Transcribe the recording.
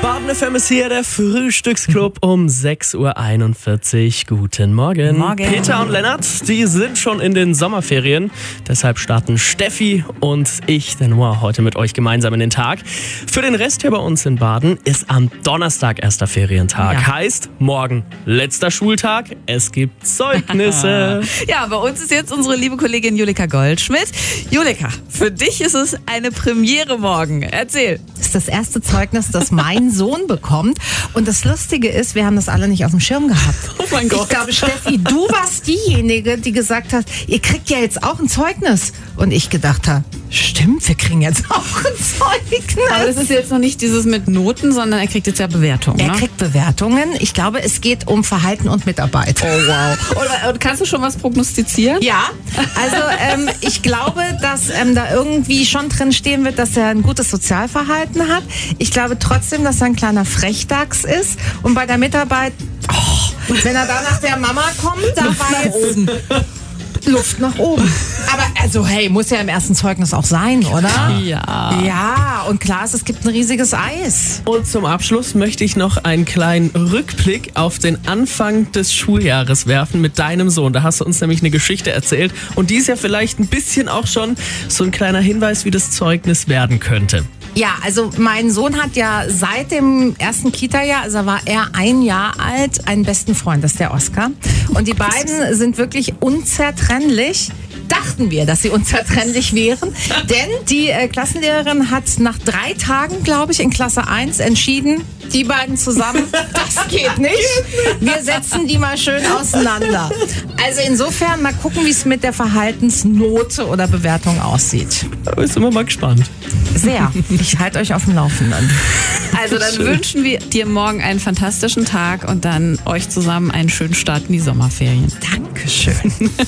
Baden FM ist hier, der Frühstücksclub um 6.41 Uhr. Guten Morgen. Morgen. Peter und Lennart, die sind schon in den Sommerferien. Deshalb starten Steffi und ich, der Noah, heute mit euch gemeinsam in den Tag. Für den Rest hier bei uns in Baden ist am Donnerstag erster Ferientag. Ja. Heißt, morgen letzter Schultag. Es gibt Zeugnisse. Ja, bei uns ist jetzt unsere liebe Kollegin Julika Goldschmidt. Julika, für dich ist es eine Premiere morgen. Erzähl. Das ist das erste Zeugnis, das mein Sohn bekommt. Und das Lustige ist, wir haben das alle nicht auf dem Schirm gehabt. Oh mein Gott. Ich glaube, Steffi, du warst diejenige, die gesagt hat, ihr kriegt ja jetzt auch ein Zeugnis. Und ich gedacht habe, stimmt, wir kriegen jetzt auch ein Zeugnis. Aber das ist jetzt noch nicht dieses mit Noten, sondern er kriegt jetzt ja Bewertungen. Er Ne? kriegt Bewertungen. Ich glaube, es geht um Verhalten und Mitarbeit. Oh wow. Und kannst du schon was prognostizieren? Ja, also ich glaube, dass da irgendwie schon drin stehen wird, dass er ein gutes Sozialverhalten hat. Ich glaube trotzdem, dass er ein kleiner Frechdachs ist. Und bei der Mitarbeit, wenn er da nach der Mama kommt, da war jetzt Luft nach oben. Aber also hey, muss ja im ersten Zeugnis auch sein, oder? Ja. Ja, und klar ist, es gibt ein riesiges Eis. Und zum Abschluss möchte ich noch einen kleinen Rückblick auf den Anfang des Schuljahres werfen mit deinem Sohn. Da hast du uns nämlich eine Geschichte erzählt und die ist ja vielleicht ein bisschen auch schon so ein kleiner Hinweis, wie das Zeugnis werden könnte. Ja, also mein Sohn hat ja seit dem ersten Kita-Jahr, also war er 1 Jahr alt, einen besten Freund, das ist der Oskar. Und die beiden sind wirklich unzertrennlich. Dachten wir, dass sie unzertrennlich wären. Denn die Klassenlehrerin hat nach 3 Tagen, glaube ich, in Klasse 1 entschieden, die beiden zusammen, das geht nicht. Wir setzen die mal schön auseinander. Also insofern mal gucken, wie es mit der Verhaltensnote oder Bewertung aussieht. Da sind wir mal gespannt. Sehr. Ich halte euch auf dem Laufenden. Also dann wünschen wir dir morgen einen fantastischen Tag und dann euch zusammen einen schönen Start in die Sommerferien. Dankeschön.